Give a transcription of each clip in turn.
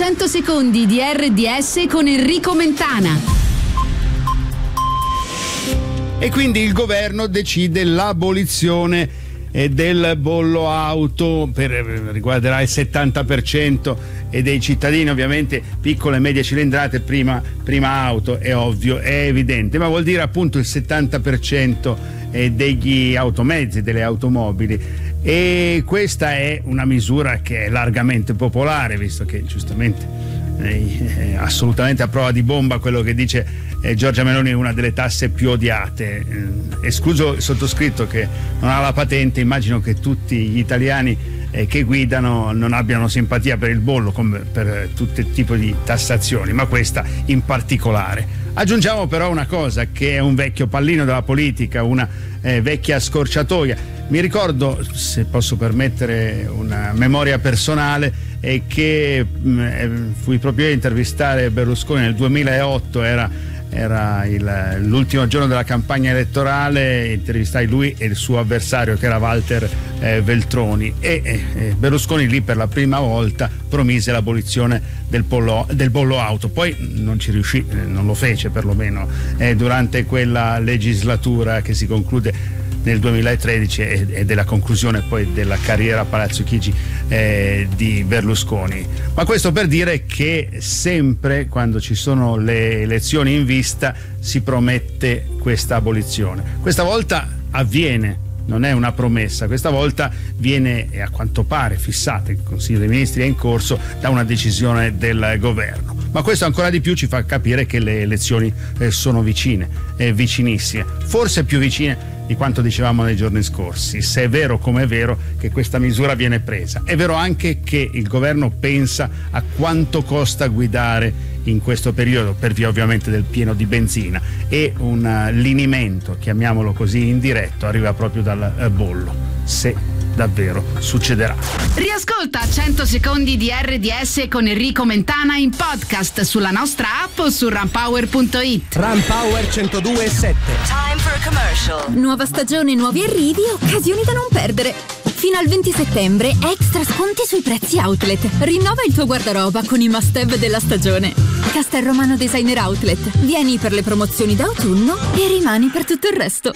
100 secondi di RDS con Enrico Mentana. E quindi il governo decide l'abolizione del bollo auto, riguarderà il 70% e dei cittadini, ovviamente piccole e medie cilindrate, prima auto, è ovvio, è evidente, ma vuol dire appunto il 70% degli automezzi, delle automobili, e questa è una misura che è largamente popolare, visto che giustamente è assolutamente a prova di bomba quello che dice Giorgia Meloni, è una delle tasse più odiate, escluso il sottoscritto che non ha la patente. Immagino che tutti gli italiani che guidano non abbiano simpatia per il bollo, come per tutto il tipo di tassazioni, ma questa in particolare. Aggiungiamo però una cosa che è un vecchio pallino della politica, una vecchia scorciatoia. Mi ricordo, se posso permettere una memoria personale, è che fui proprio io a intervistare Berlusconi nel 2008, era l'ultimo giorno della campagna elettorale, intervistai lui e il suo avversario che era Walter Veltroni, e Berlusconi lì per la prima volta promise l'abolizione del bollo auto. Poi non ci riuscì, non lo fece perlomeno durante quella legislatura che si conclude nel 2013 e della conclusione poi della carriera a Palazzo Chigi di Berlusconi. Ma questo per dire che sempre quando ci sono le elezioni in vista si promette questa abolizione. Questa volta avviene, non è una promessa, questa volta viene a quanto pare fissata, il Consiglio dei Ministri è in corso, da una decisione del governo. Ma questo ancora di più ci fa capire che le elezioni sono vicine, vicinissime, forse più vicine di quanto dicevamo nei giorni scorsi. Se è vero come è vero che questa misura viene presa, è vero anche che il governo pensa a quanto costa guidare in questo periodo, per via ovviamente del pieno di benzina, e un linimento, chiamiamolo così, indiretto arriva proprio dal bollo, se davvero succederà. Riascolta 100 secondi di RDS con Enrico Mentana in podcast sulla nostra app o su runpower.it. Runpower 102.7. Time for a commercial. Nuova stagione, nuovi arrivi, occasioni da non perdere. Fino al 20 settembre extra sconti sui prezzi outlet. Rinnova il tuo guardaroba con i must-have della stagione. Castelromano Designer Outlet. Vieni per le promozioni d'autunno e rimani per tutto il resto.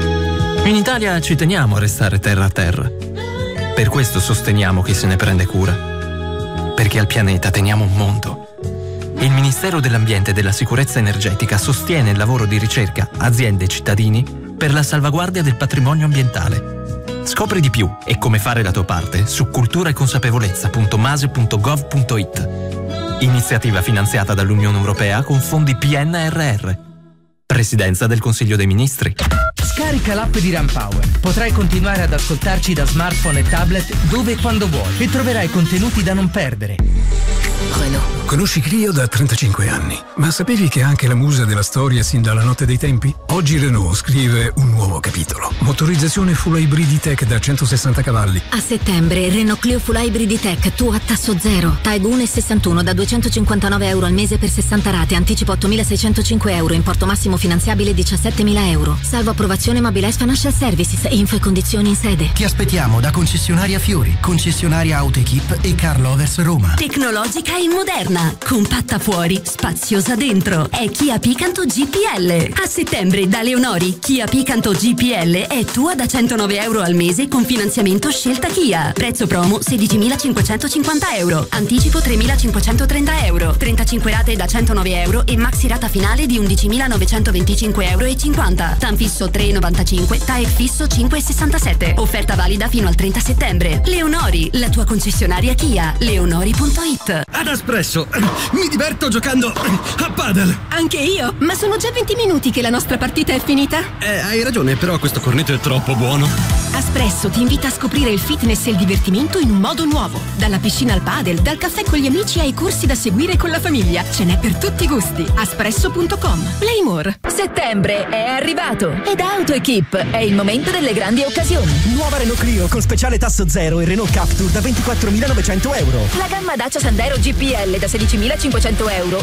In Italia ci teniamo a restare terra a terra. Per questo sosteniamo chi se ne prende cura. Perché al pianeta teniamo un mondo. Il Ministero dell'Ambiente e della Sicurezza Energetica sostiene il lavoro di ricerca, aziende e cittadini per la salvaguardia del patrimonio ambientale. Scopri di più e come fare la tua parte su culturaeconsapevolezza.mase.gov.it. Iniziativa finanziata dall'Unione Europea con fondi PNRR. Presidenza del Consiglio dei Ministri. Scarica l'app di Runpower. Potrai continuare ad ascoltarci da smartphone e tablet dove e quando vuoi e troverai contenuti da non perdere. Renault. Conosci Clio da 35 anni, ma sapevi che è anche la musa della storia sin dalla notte dei tempi? Oggi Renault scrive un nuovo capitolo. Motorizzazione full hybrid e-tech da 160 cavalli. A settembre Renault Clio Full Hybrid e-tech, tu a tasso zero. TAG 1,61 da 259 euro al mese per 60 rate, anticipo 8.605 euro, importo massimo finanziabile 17.000 euro. Salvo approvazione Mobilize Financial Services, info e condizioni in sede. Ti aspettiamo da concessionaria Fiori, concessionaria AutoEquip e Car Lovers Roma. Tecnologica e moderna, compatta fuori, spaziosa dentro. È Kia Picanto GPL. A settembre da Leonori, Kia Picanto GPL è tua da 109 euro al mese con finanziamento scelta Kia. Prezzo promo 16.550 euro. Anticipo 3.530 euro. 35 rate da 109 euro e maxi rata finale di 11.925 euro e 50. TAN fisso 3,95, TAEC fisso 5,67. Offerta valida fino al 30 settembre. Leonori, la tua concessionaria Kia. Leonori.it. Ad Espresso mi diverto giocando a padel. Anche io, ma sono già 20 minuti che la nostra partita è finita. Hai ragione, però questo cornetto è troppo buono. Espresso ti invita a scoprire il fitness e il divertimento in un modo nuovo. Dalla piscina al padel, dal caffè con gli amici ai corsi da seguire con la famiglia. Ce n'è per tutti i gusti. Espresso.com. Play more. Settembre è arrivato ed AutoEquip è il momento delle grandi occasioni. Nuova Renault Clio con speciale tasso zero e Renault Captur da 24.900 euro. La gamma Dacia Sandero GPL da 16.500 euro